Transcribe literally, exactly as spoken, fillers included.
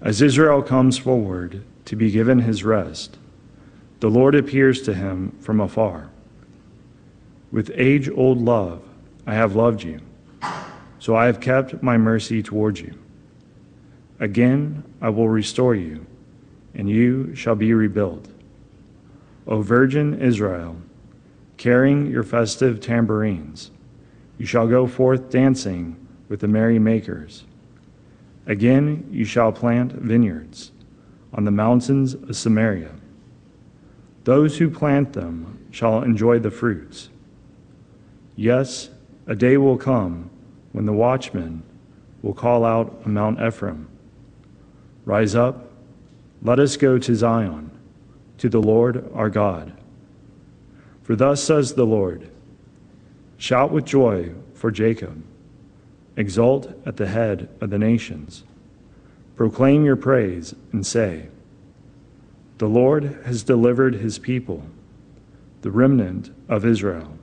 As Israel comes forward to be given his rest, the Lord appears to him from afar. With age-old love I have loved you, so I have kept my mercy towards you. Again I will restore you, and you shall be rebuilt. O Virgin Israel, carrying your festive tambourines, you shall go forth dancing with the merrymakers. Again you shall plant vineyards on the mountains of Samaria. Those who plant them shall enjoy the fruits. Yes, a day will come when the watchman will call out on Mount Ephraim, "Rise up, let us go to Zion, to the Lord our God." For thus says the Lord, "Shout with joy for Jacob, exult at the head of the nations. Proclaim your praise and say, 'The Lord has delivered his people, the remnant of Israel.'"